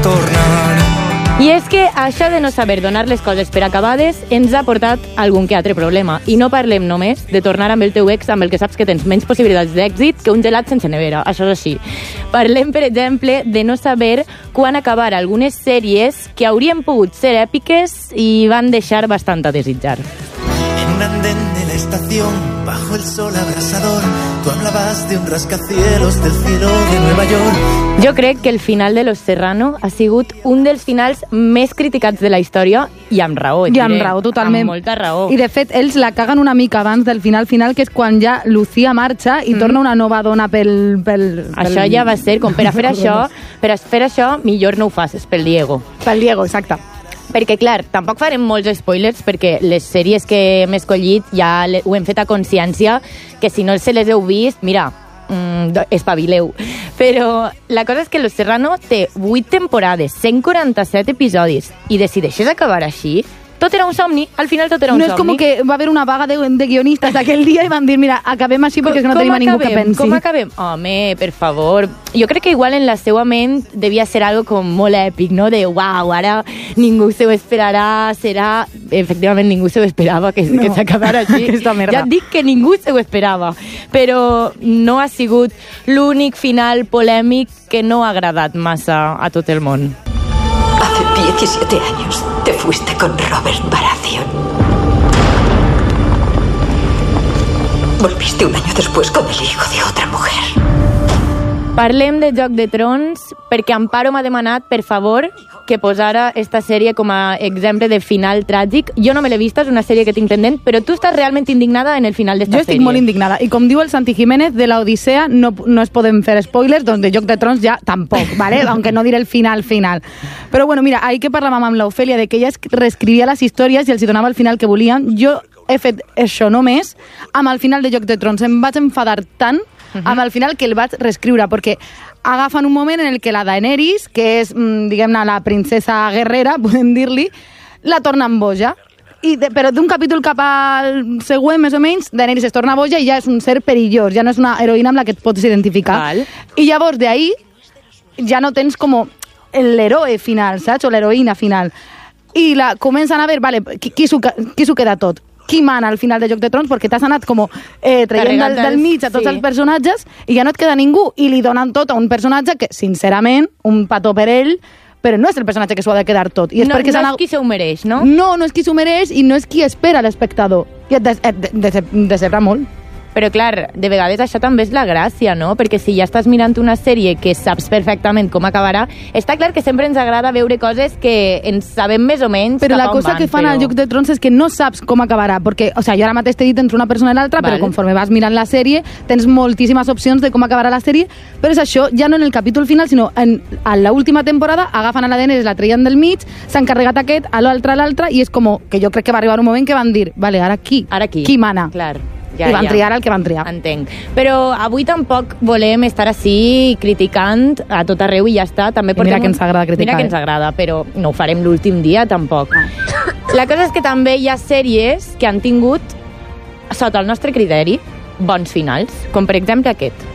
tornar. I és que això de no saber donar les coses per acabades ens ha portat algun que altre problema. I no parlem només de tornar amb el teu ex amb el que saps que tens menys possibilitats d'èxit que un gelat sense nevera. Això és així. Parlem, per exemple, de no saber quan acabar algunes sèries que haurien pogut ser èpiques i van deixar bastant a desitjar. En un andén de la estación, bajo el sol abrasador, tú hablabas de un rascacielos del cielo de Nueva York. Jo crec que el final de Los Serrano ha sigut un dels finals més criticats de la història i amb raó. I amb raó, totalment. Amb molta raó. I de fet, ells la caguen una mica abans del final, que és quan ja Lucía marxa i torna una nova dona pel... Això ja va ser, com per a fer això, millor no ho facis pel Diego. Pel Diego, exacte. Perquè, clar, tampoc farem molts spoilers perquè les sèries que hem escollit ja ho hem fet a consciència, que si no se les heu vist, mira, espavileu. Però la cosa és que Los Serrano té 8 temporades, 147 episodis, i decideixes acabar així? Tot era un somni, al final tot era un somni. No és com que va haver una vaga de guionistes aquell dia i van dir, mira, acabem així perquè no tenim a ningú que pensi. Com acabem? Home, per favor. Jo crec que igual en la seva ment devia ser algo com molt èpic, no? De, uau, ara ningú se ho esperarà, serà... Efectivament, ningú se ho esperava que s'acabara així. Ja et dic que ningú se ho esperava. Però no ha sigut l'únic final polèmic que no ha agradat massa a tot el món. Hace 17 años te fuiste con Robert Baratheon. Volviste un año después con el hijo de otra mujer. Parlem de Joc de Trons perquè Amparo m'ha demanat, per favor, que posara esta sèrie com a exemple de final tràgic. Jo no me l'he vista, és una sèrie que tinc pendent, però tu estàs realment indignada en el final d'esta sèrie. Jo estic molt indignada. I com diu el Santi Jiménez, de la Odissea no es poden fer spoilers, doncs de Joc de Trons ja tampoc, ¿vale? Aunque no diré el final. Però bueno, mira, ahir que parlàvem amb l'Ofèlia de que ella reescrivia les històries i els donava el final que volien, jo he fet això només amb el final de Joc de Trons. Em vaig enfadar tant amb el final que el vaig reescriure, perquè agafen un moment en el que la Daenerys, que és, diguem-ne, la princesa guerrera, podem dir-li, la tornen boja. Però d'un capítol cap al següent, més o menys, Daenerys es torna boja i ja és un ser perillós, ja no és una heroïna amb la que et pots identificar. Val. I llavors d'ahir ja no tens com l'heroe final, saps? O l'heroïna final. I comencen a veure, vale, qui s'ho queda tot? Qui mana al final de Joc de Trons, perquè t'has anat com traient del mig a tots els personatges i ja no et queda ningú, i li donen tot a un personatge que, sincerament, un petó per ell, però no és el personatge que s'ho ha de quedar tot. I és no és qui s'ho mereix, no? No és qui s'ho mereix i no és qui espera l'espectador. I et decebra molt. Però, clar, de vegades això també és la gràcia, no? Perquè si ja estàs mirant una sèrie que saps perfectament com acabarà, està clar que sempre ens agrada veure coses que ens sabem més o menys però la cosa que fan al Joc de Trons és que no saps com acabarà, perquè, o sigui, jo ara mateix t'he dit entre una persona i l'altra, però conforme vas mirant la sèrie tens moltíssimes opcions de com acabarà la sèrie, però és això, ja no en el capítol final, sinó a l'última temporada agafen a la Daenerys, la treien del mig, s'han carregat aquest, a l'altre, i és com que jo crec que va arribar un moment que van dir, vale, ara qui mana? Clar. I van triar el que van triar. Entenc. Però avui tampoc volem estar així criticant a tot arreu i ja està. També mira que ens agrada criticar. Mira que ens agrada, però no ho farem l'últim dia tampoc. La cosa és que també hi ha sèries que han tingut, sota el nostre criteri, bons finals, com per exemple aquest.